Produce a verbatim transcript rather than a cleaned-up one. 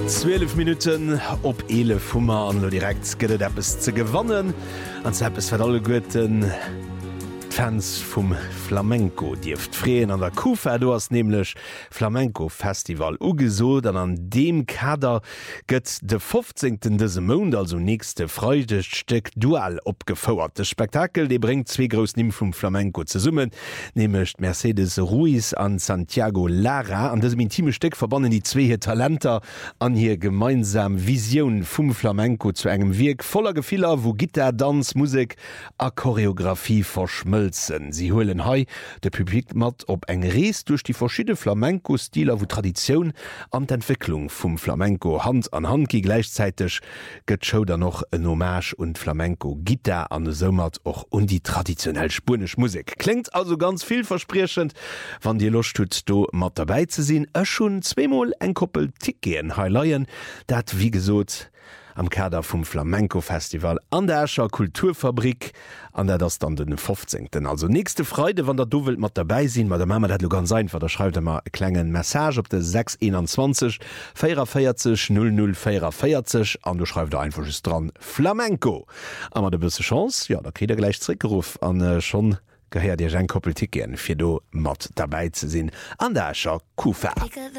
zwölf Minuten op ele Fummer an lo direkt gëtt Appppes ze gewannen an Appppes wat alle Goeten Fans vum Flamenco Dieft Freen an der Kufa du hast nämlichlech Flamenco Festival ugesot, an an dem Kader gëtt de fünfzehnten dese Mond also nächste Freudechtstück dual opgefauert. De Spektakel de bringt zwe gros Nimm vum Flamenco ze summen, nemmecht Mercedes Ruiz an Santiago Lara. An diesem intime Stück verbannen die zwehe Talenter an hier gemeinsam Vision vum Flamenco zu engem Wirk voller Gefehler, wo Gitter, Tanz, Musik a Choreografie verschmölzen. Sie holen hei de Publikum mat op eng Rees durch die verschiedene Flamenco-Stiler, wo Tradition an d'Entwicklung vum Flamenco Hand an Hand gi gleichzeitig gëtt show da noch en Hommage und Flamenco Gitter an sommert och und die traditionell spanisch Musik. Klingt also ganz vielversprechend, wann Dir Lust tut do mat dabei ze sinn. Ech schon zweimal eng Koppel Ticketen heileien, dat wie gesot am Kader vum Flamenco Festival an der Escher Kulturfabrik, an der das dann den fünfzehnten Also nächste Freude, wann der du wilt mat dabei sinn, mat der Mama dat ganz einfach, da schreibt immer klengen Message op de sechs einundzwanzig vierundvierzig null null vierundvierzig an du schreibst da einfach dran Flamenco. Aber der bisse Chance, ja, da kriegt er gleich Zurückruf an äh, schon gehör dir ein Koppelticken fir du mat dabei zu sinn an der Escher Kufa.